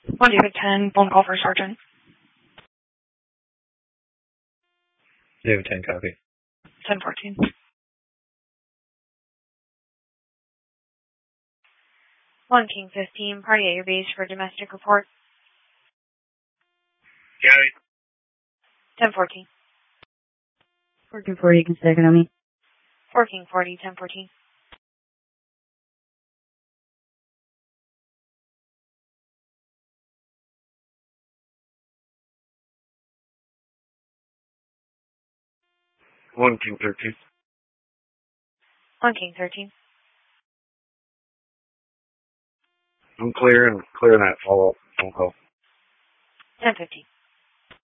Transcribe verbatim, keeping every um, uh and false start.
one David ten, phone call for Sergeant. David ten, copy. ten fourteen. one King fifteen, party at your base for domestic report. Copy. ten fourteen. four King forty, you can stack it on me. four King forty, ten fourteen. one King thirteen. one King thirteen. I'm clear and clear that follow-up phone call. ten fifteen.